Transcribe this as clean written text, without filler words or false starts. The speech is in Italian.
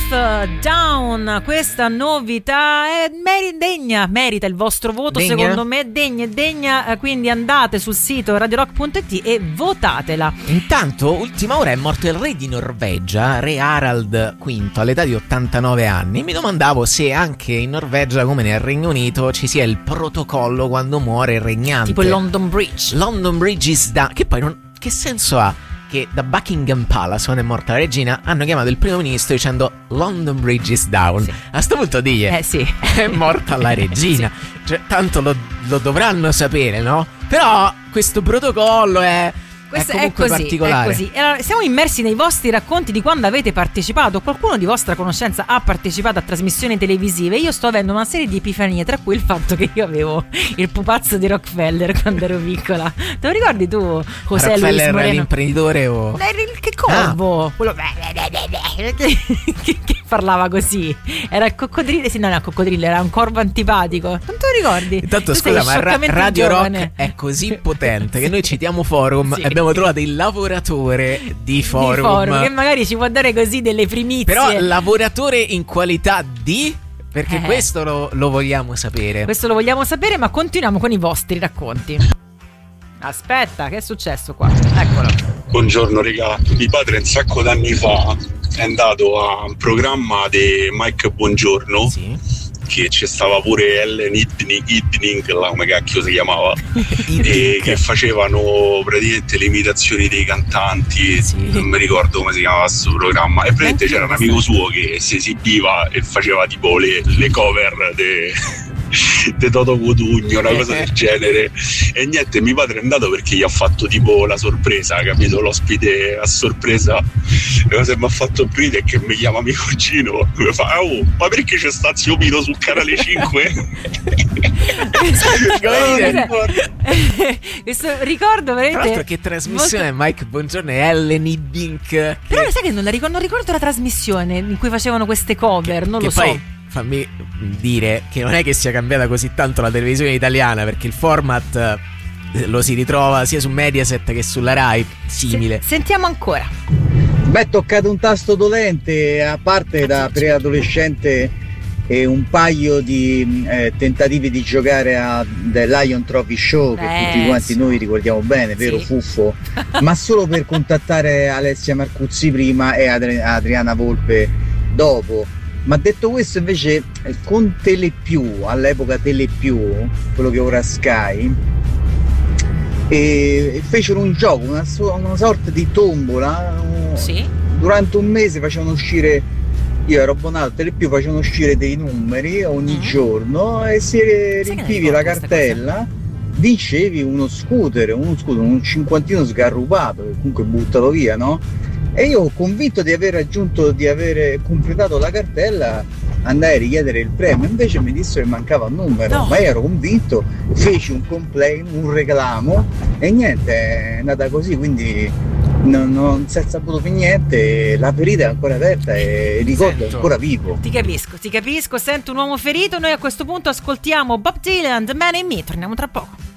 Down, questa novità è merita il vostro voto, degna? Secondo me degna, quindi andate sul sito radiorock.it e votatela. Intanto, ultima ora è morto il re di Norvegia, re Harald V, all'età di 89 anni. Mi domandavo se anche in Norvegia, come nel Regno Unito, ci sia il protocollo quando muore il regnante. Tipo il London Bridge. London Bridge is down. Che poi che senso ha che da Buckingham Palace, quando è morta la regina, hanno chiamato il primo ministro dicendo London Bridge is down? Sì. A sto punto sì. È morta la regina. Sì. Cioè, tanto lo dovranno sapere, no? Però questo protocollo è comunque particolare. È così. Allora, siamo immersi nei vostri racconti di quando avete partecipato. Qualcuno di vostra conoscenza ha partecipato a trasmissioni televisive. Io sto avendo una serie di epifanie, tra cui il fatto che io avevo il pupazzo di Rockefeller quando ero piccola. Te lo ricordi tu, José Luis Rockefeller Moreno? L'imprenditore o che corvo? Quello che parlava così. Era il coccodrillo. Sì, non era il coccodrillo, era un corvo antipatico. Non te lo ricordi? Intanto scusa, ma Radio Rock è così potente che noi citiamo Forum. Sì. Abbiamo trovato il lavoratore di Forum, che magari ci può dare così delle primizie. Però lavoratore in qualità di... Perché questo lo vogliamo sapere. Questo lo vogliamo sapere, ma continuiamo con i vostri racconti. Aspetta, che è successo qua? Eccolo. Buongiorno regà, mio padre un sacco d'anni fa è andato a un programma di Mike Buongiorno. Sì. Che c'è stava pure Ellen Hiddink, come cacchio si chiamava, e che facevano praticamente le imitazioni dei cantanti. Sì. Non mi ricordo come si chiamava questo programma, e praticamente c'era un amico suo che si esibiva e faceva tipo le cover di Toto Cutugno, una cosa del genere. E niente, mio padre è andato perché gli ha fatto tipo la sorpresa, capito? L'ospite a sorpresa. La cosa che mi ha fatto aprire è che mi chiama mio cugino e mi fa: oh, ma perché c'è sta Zio Pino sul canale 5? Questo ricordo veramente. Tra l'altro, che trasmissione molto... Mike Buongiorno e Ellen Hiddink. Però sai che non ricordo la trasmissione in cui facevano queste cover, non lo so. Poi, fammi dire che non è che sia cambiata così tanto la televisione italiana, perché il format lo si ritrova sia su Mediaset che sulla Rai, simile. Sentiamo ancora. Beh, toccate un tasto dolente, a parte da preadolescente e un paio di tentativi di giocare a The Lion Trophy Show, che tutti quanti noi ricordiamo bene, vero Fuffo? Ma solo per contattare Alessia Marcuzzi prima e Adriana Volpe dopo. Ma detto questo, invece, con Telepiù, all'epoca Telepiù, quello che ora è Sky, fecero un gioco, una sorta di tombola. Sì. Durante un mese facevano uscire, io ero abbonato a Telepiù, facevano uscire dei numeri ogni giorno, e se riempivi la cartella vincevi uno scooter, un cinquantino sgarrupato, che comunque buttato via, no? E io, convinto di aver completato la cartella, andai a richiedere il premio. Invece mi dissero che mancava un numero, ma io ero convinto, feci un complaint, un reclamo, e niente, è andata così. Quindi non si è saputo più niente. La ferita è ancora aperta e il ricordo è ancora vivo. Ti capisco, sento un uomo ferito. Noi a questo punto ascoltiamo Bob Dylan, The Man in Me. Torniamo tra poco.